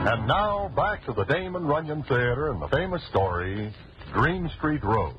And now, back to the Damon Runyon Theater and the famous story, Green Street Rose.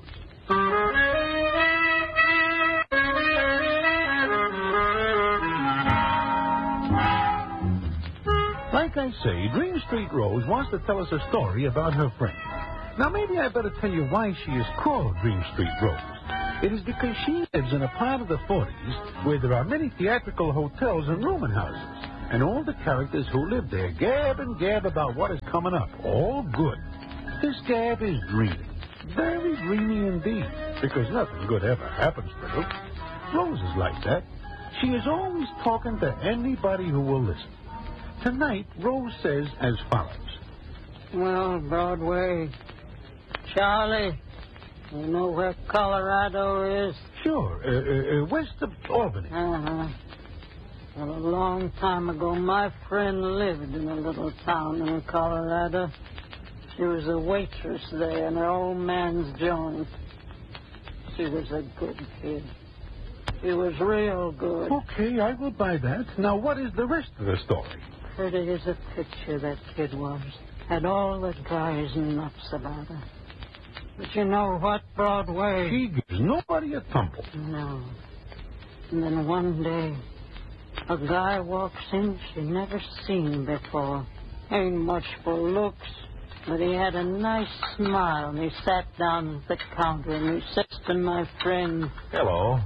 Like I say, Green Street Rose wants to tell us a story about her friend. Now, maybe I better tell you why she is called Green Street Rose. It is because she lives in a part of the 40s where there are many theatrical hotels and rooming houses. And all the characters who live there gab and gab about what is coming up. All good. This gab is dreamy. Very dreamy indeed. Because nothing good ever happens to them. Rose is like that. She is always talking to anybody who will listen. Tonight, Rose says as follows. Well, Broadway, Charlie, you know where Colorado is? Sure, west of Albany. Well, a long time ago, my friend lived in a little town in Colorado. She was a waitress there in her old man's joint. She was a good kid. She was real good. Okay, I will buy that. Now, what is the rest of the story? Pretty as a picture that kid was. Had all the guys nuts about her. But you know what, Broadway? She gives nobody a tumble. No. And then one day, a guy walks in she never seen before. Ain't much for looks, but he had a nice smile, and he sat down at the counter, and he says to my friend, Hello.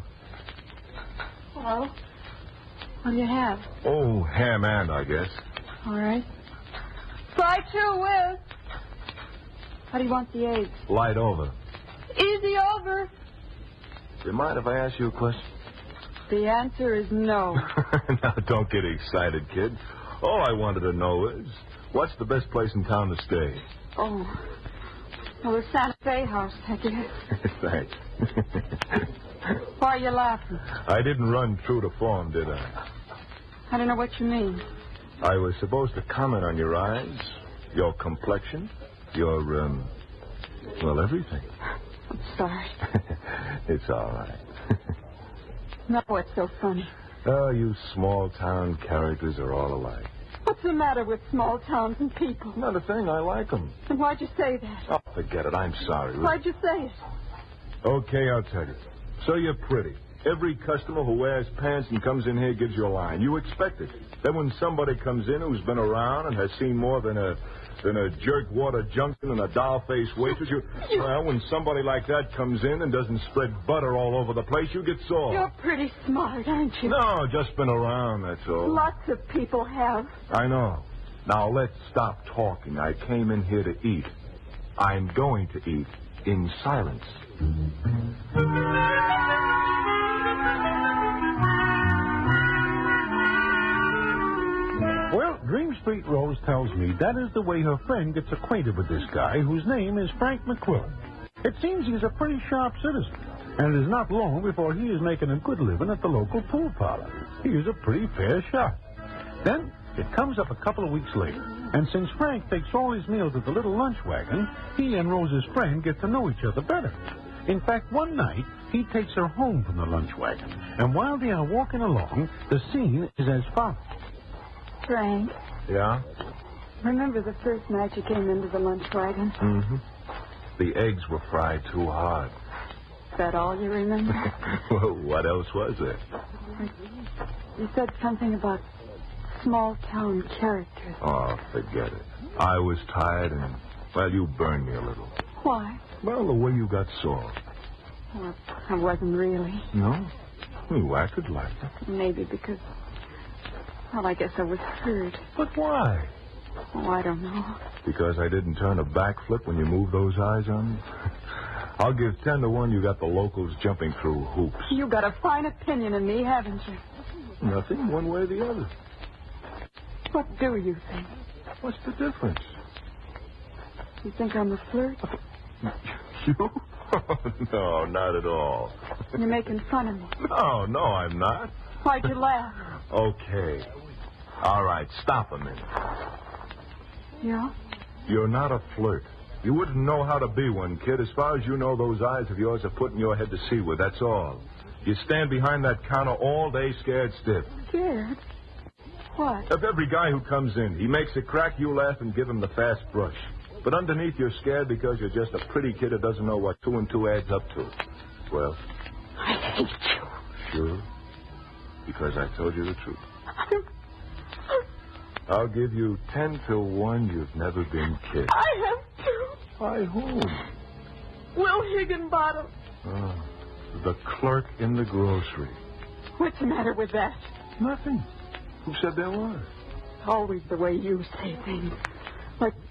Hello? What do you have? Oh, ham and, I guess. All right. Fry 2 with. How do you want the eggs? Light over. Easy over. Do you mind if I ask you a question? The answer is no. Now, don't get excited, kid. All I wanted to know is, what's the best place in town to stay? Oh. Well, the Santa Fe house, I guess. Thanks. Why are you laughing? I didn't run true to form, did I? I don't know what you mean. I was supposed to comment on your eyes, your complexion, your, well, everything. I'm sorry. It's all right. No, what's so funny? Oh, you small-town characters are all alike. What's the matter with small towns and people? Not a thing. I like them. And why'd you say that? Oh, forget it. I'm sorry. Why'd you say it? Okay, I'll tell you. So you're pretty. Every customer who wears pants and comes in here gives you a line. You expect it. Then when somebody comes in who's been around and has seen more than a jerkwater junction and a doll-faced waitress, well, when somebody like that comes in and doesn't spread butter all over the place, you get sore. You're pretty smart, aren't you? No, just been around, that's all. Lots of people have. I know. Now, let's stop talking. I came in here to eat. I'm going to eat in silence. Well, Dream Street Rose tells me that is the way her friend gets acquainted with this guy whose name is Frank McQuillan. It seems he's a pretty sharp citizen, and it is not long before he is making a good living at the local pool parlor. He is a pretty fair shot. Then it comes up a couple of weeks later, and since Frank takes all his meals at the little lunch wagon, he and Rose's friend get to know each other better. In fact, one night, he takes her home from the lunch wagon, and while they are walking along, the scene is as follows. Frank, Yeah? remember the first night you came into the lunch wagon? Mm-hmm. The eggs were fried too hard. Is that all you remember? Well, what else was there? You said something about small-town characters. Oh, forget it. I was tired and, well, you burned me a little. Why? Well, the way you got sore. Well, I wasn't really. No? You acted like it. Maybe because, well, I guess I was hurt. But why? Oh, I don't know. Because I didn't turn a backflip when you moved those eyes on me? I'll give 10 to 1 you got the locals jumping through hoops. You got a fine opinion of me, haven't you? Nothing, one way or the other. What do you think? What's the difference? You think I'm a flirt? You? No, not at all. You're making fun of me. No, I'm not. Why'd you laugh? Okay. All right, stop a minute. Yeah? You're not a flirt. You wouldn't know how to be one, kid. As far as you know, those eyes of yours are putting your head to sea with, that's all. You stand behind that counter all day scared stiff. Scared? What? Of every guy who comes in, he makes a crack, you laugh and give him the fast brush. But underneath, you're scared because you're just a pretty kid who doesn't know what 2 and 2 adds up to. Well, I hate you. sure, because I told you the truth. I'll give you 10 to 1 you've never been kissed. I have to. By whom? Will Higginbottom. Oh, the clerk in the grocery. What's the matter with that? Nothing. Who said there was? Always the way you say things. Like